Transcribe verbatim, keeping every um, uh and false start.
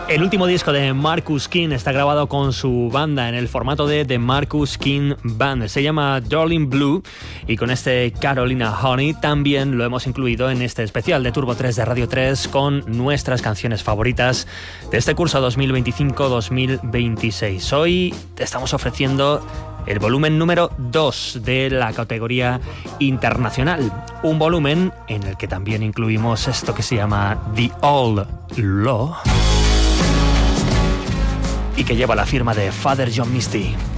El último disco de Marcus King está grabado con su banda en el formato de The Marcus King Band. Se llama Darling Blue y con este Carolina Honey también lo hemos incluido en este especial de Turbo tres de Radio tres con nuestras canciones favoritas de este curso dos mil veinticinco dos mil veintiséis. Hoy te estamos ofreciendo el volumen número dos de la categoría internacional. Un volumen en el que también incluimos esto que se llama The Old Law y que lleva la firma de Father John Misty.